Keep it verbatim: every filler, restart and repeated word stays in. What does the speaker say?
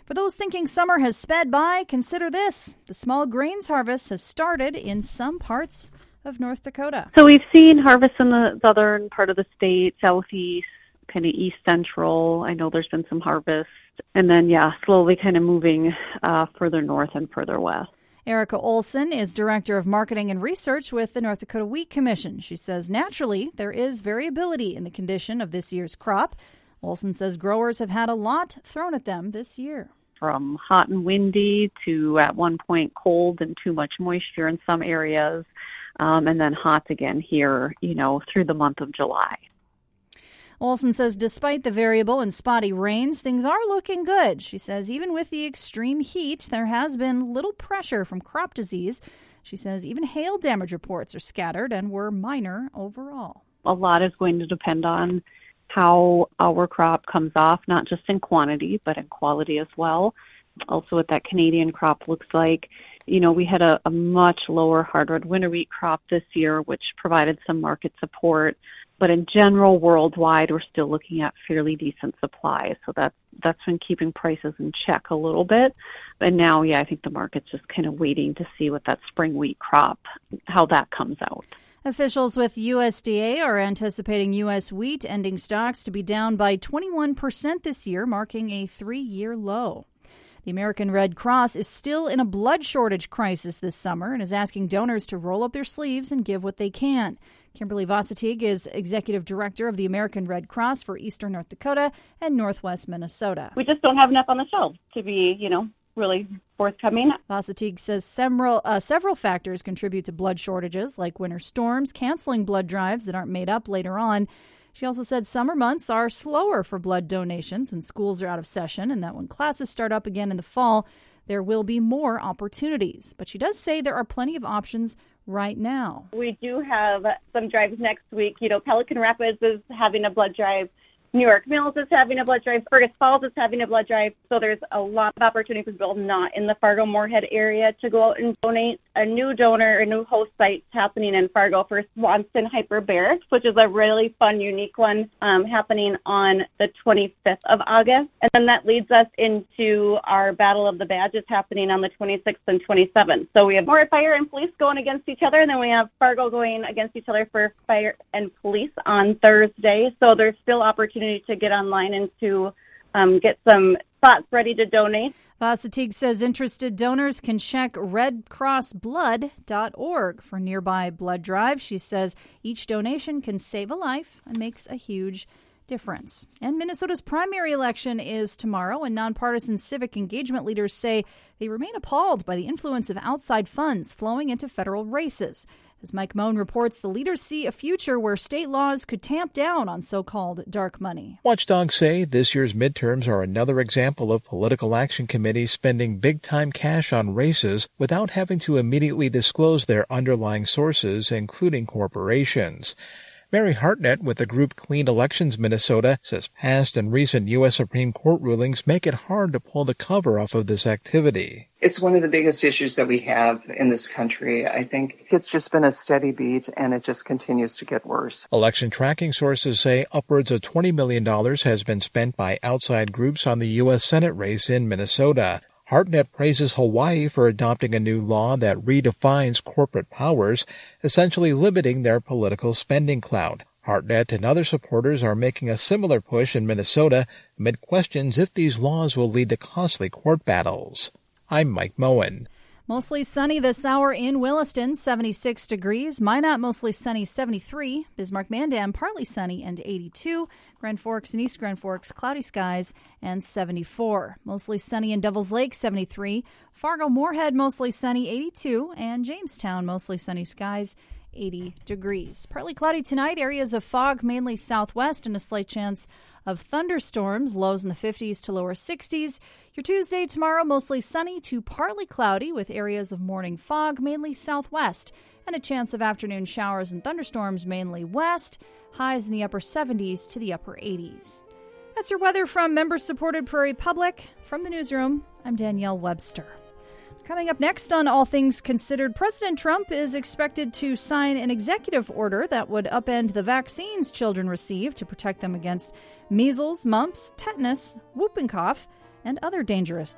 For those thinking summer has sped by, consider this. The small grains harvest has started in some parts of North Dakota. So we've seen harvests in the southern part of the state, southeast, kind of east central. I know there's been some harvest. And then, yeah, slowly kind of moving uh, further north and further west. Erica Olson is Director of Marketing and Research with the North Dakota Wheat Commission. She says naturally there is variability in the condition of this year's crop. Olson says growers have had a lot thrown at them this year. From hot and windy to at one point cold and too much moisture in some areas, um, and then hot again here, you know, through the month of July. Olson says despite the variable and spotty rains, things are looking good. She says even with the extreme heat, there has been little pressure from crop disease. She says even hail damage reports are scattered and were minor overall. A lot is going to depend on how our crop comes off, not just in quantity, but in quality as well. Also what that Canadian crop looks like. You know, we had a, a much lower hardwood winter wheat crop this year, which provided some market support. But in general, worldwide, we're still looking at fairly decent supply. So that's, that's been keeping prices in check a little bit. And now, yeah, I think the market's just kind of waiting to see what that spring wheat crop, how that comes out. Officials with U S D A are anticipating U S wheat ending stocks to be down by twenty-one percent this year, marking a three-year low. The American Red Cross is still in a blood shortage crisis this summer and is asking donors to roll up their sleeves and give what they can. Kimberly Vosatig is Executive Director of the American Red Cross for Eastern North Dakota and Northwest Minnesota. We just don't have enough on the shelves to be, you know, really forthcoming. Vosatig says several, uh, several factors contribute to blood shortages, like winter storms, canceling blood drives that aren't made up later on. She also said summer months are slower for blood donations when schools are out of session, and that when classes start up again in the fall, there will be more opportunities. But she does say there are plenty of options right now. We do have some drives next week. You know, Pelican Rapids is having a blood drive. New York Mills is having a blood drive. Fergus Falls is having a blood drive. So there's a lot of opportunity for people not in the Fargo-Moorhead area to go out and donate. A new donor, a new host site happening in Fargo for Swanson Hyperbarics, which is a really fun, unique one um, happening on the twenty-fifth of August. And then that leads us into our Battle of the Badges happening on the twenty-sixth and twenty-seventh. So we have more fire and police going against each other, and then we have Fargo going against each other for fire and police on Thursday. So there's still opportunity to get online and to um, get some spots ready to donate. Vosatig says interested donors can check red cross blood dot org for nearby blood drives. She says each donation can save a life and makes a huge difference. And Minnesota's primary election is tomorrow, and nonpartisan civic engagement leaders say they remain appalled by the influence of outside funds flowing into federal races. As Mike Moen reports, the leaders see a future where state laws could tamp down on so-called dark money. Watchdogs say this year's midterms are another example of political action committees spending big-time cash on races without having to immediately disclose their underlying sources, including corporations. Mary Hartnett with the group Clean Elections Minnesota says past and recent U S Supreme Court rulings make it hard to pull the cover off of this activity. It's one of the biggest issues that we have in this country. I think it's just been a steady beat, and it just continues to get worse. Election tracking sources say upwards of twenty million dollars has been spent by outside groups on the U S Senate race in Minnesota. Hartnett praises Hawaii for adopting a new law that redefines corporate powers, essentially limiting their political spending clout. Hartnett and other supporters are making a similar push in Minnesota amid questions if these laws will lead to costly court battles. I'm Mike Moen. Mostly sunny this hour in Williston, seventy-six degrees. Minot, mostly sunny, seventy-three. Bismarck-Mandan, partly sunny and eighty-two. Grand Forks and East Grand Forks, cloudy skies and seventy-four. Mostly sunny in Devils Lake, seventy-three. Fargo-Moorhead, mostly sunny, eighty-two. And Jamestown, mostly sunny skies, eighty degrees. Partly cloudy tonight, areas of fog mainly southwest and a slight chance of thunderstorms, lows in the fifties to lower sixties. Your Tuesday tomorrow, mostly sunny to partly cloudy with areas of morning fog mainly southwest and a chance of afternoon showers and thunderstorms mainly west, highs in the upper seventies to the upper eighties. That's your weather from member-supported Prairie Public. From the newsroom, I'm Danielle Webster. Coming up next on All Things Considered, President Trump is expected to sign an executive order that would upend the vaccines children receive to protect them against measles, mumps, tetanus, whooping cough, and other dangerous